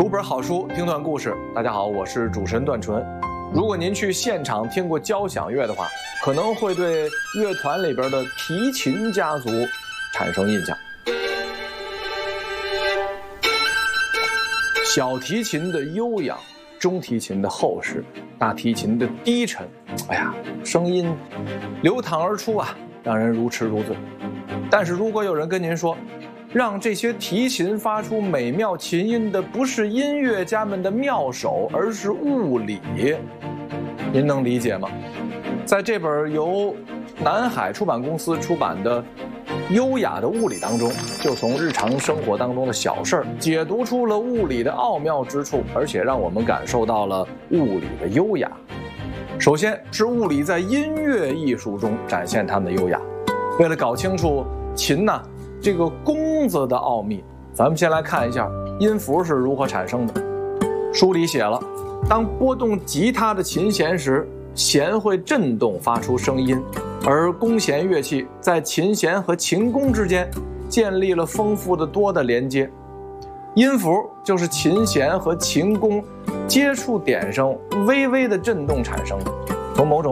读本好书，听段故事。大家好，我是主持人段纯。如果您去现场听过交响乐的话，可能会对乐团里边的提琴家族产生印象。小提琴的悠扬，中提琴的厚实，大提琴的低沉，声音流淌而出啊，让人如痴如醉。但是如果有人跟您说，让这些提琴发出美妙琴音的不是音乐家们的妙手，而是物理，您能理解吗？在这本由南海出版公司出版的《优雅的物理》当中，就从日常生活当中的小事解读出了物理的奥妙之处，而且让我们感受到了物理的优雅。首先是物理在音乐艺术中展现它们的优雅。为了搞清楚琴这个弓子的奥秘，咱们先来看一下音符是如何产生的。书里写了，当拨动吉他的琴弦时，弦会震动发出声音，而弓弦乐器在琴弦和琴弓之间建立了丰富的多的连接。音符就是琴弦和琴弓接触点上微微的震动产生的。从某种